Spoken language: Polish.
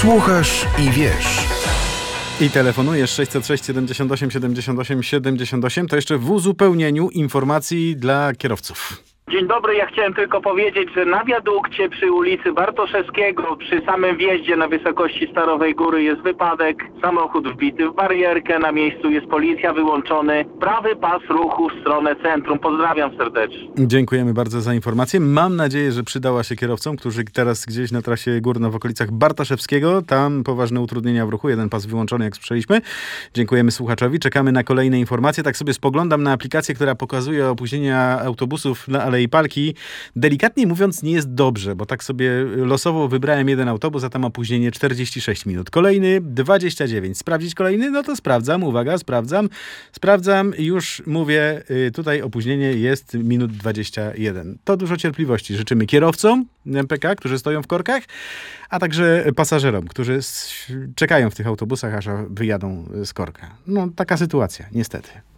Słuchasz i wiesz. I telefonujesz 606 78 78 78. To jeszcze w uzupełnieniu informacji dla kierowców. Dzień dobry, ja chciałem tylko powiedzieć, że na wiadukcie przy ulicy Bartoszewskiego, przy samym wjeździe na wysokości Starowej Góry jest wypadek, samochód wbity w barierkę, na miejscu jest policja, wyłączony prawy pas ruchu w stronę centrum. Pozdrawiam serdecznie. Dziękujemy bardzo za informację. Mam nadzieję, że przydała się kierowcom, którzy teraz gdzieś na trasie górno w okolicach Bartoszewskiego, tam poważne utrudnienia w ruchu, jeden pas wyłączony, jak słyszeliśmy. Dziękujemy słuchaczowi, czekamy na kolejne informacje. Tak sobie spoglądam na aplikację, która pokazuje opóźnienia autobusów na Alei Parki. Delikatnie mówiąc, nie jest dobrze, bo tak sobie losowo wybrałem jeden autobus, a tam opóźnienie 46 minut. Kolejny 29. Sprawdzić kolejny? No to sprawdzam. Uwaga, sprawdzam. Już mówię, tutaj opóźnienie jest minut 21. To dużo cierpliwości życzymy kierowcom MPK, którzy stoją w korkach, a także pasażerom, którzy czekają w tych autobusach, aż wyjadą z korka. No, taka sytuacja, niestety.